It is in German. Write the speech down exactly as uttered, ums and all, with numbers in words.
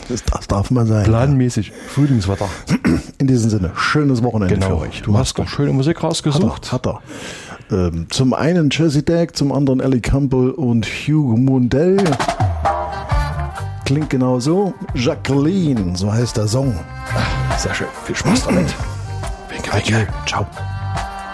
Das, das darf man sein. Planmäßig. Frühlingswetter. In diesem Sinne, schönes Wochenende Genau. für euch. Du hast doch schöne Musik rausgesucht. Hat er. Hat er. Ähm, zum einen Jesse Dag, zum anderen Ellie Campbell und Hugh Mundell. Klingt genau so. Jacqueline, so heißt der Song. Sehr schön. Viel Spaß damit. Adieu. Ciao.